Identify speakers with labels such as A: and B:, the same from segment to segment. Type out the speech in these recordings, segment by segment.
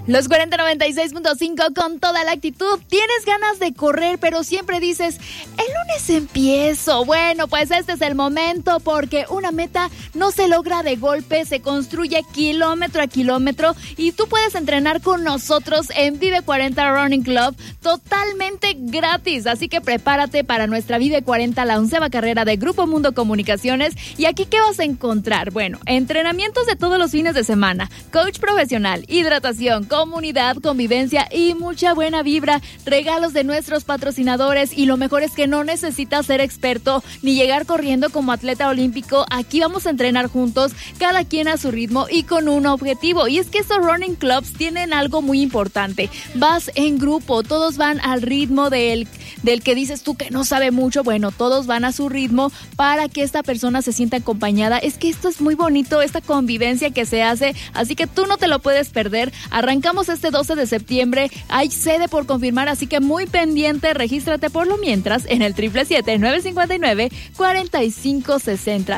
A: Los 4096.5 con toda la actitud. Tienes ganas de correr, pero siempre dices, el lunes empiezo. Bueno, pues este es el momento, porque una meta no se logra de golpe, se construye kilómetro a kilómetro, y tú puedes entrenar con nosotros en Vive 40 Running Club totalmente gratis. Así que prepárate para nuestra Vive 40, la 11ª carrera de Grupo Mundo Comunicaciones. Y aquí, ¿qué vas a encontrar? Bueno, entrenamientos de todos los fines de semana, coach profesional, hidratación, comunidad, convivencia y mucha buena vibra, regalos de nuestros patrocinadores, y lo mejor es que no necesitas ser experto ni llegar corriendo como atleta olímpico. Aquí vamos a entrenar juntos, cada quien a su ritmo y con un objetivo, y es que estos running clubs tienen algo muy importante: vas en grupo, todos van al ritmo del que dices tú que no sabe mucho. Bueno, todos van a su ritmo para que esta persona se sienta acompañada. Es que esto es muy bonito, esta convivencia que se hace, así que tú no te lo puedes perder. Arrancamos este 12 de septiembre, hay sede por confirmar, así que muy pendiente. Regístrate por lo mientras en el 777-959-4560,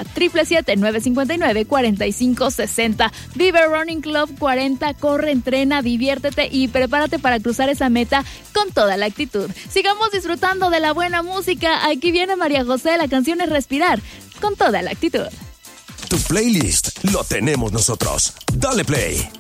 A: 777-959-4560. Vive Running Club 40, corre, entrena, diviértete y prepárate para cruzar esa meta con toda la actitud. Sigamos disfrutando de la buena música. Aquí viene María José, la canción es Respirar, con toda la actitud.
B: Tu playlist lo tenemos nosotros. Dale play.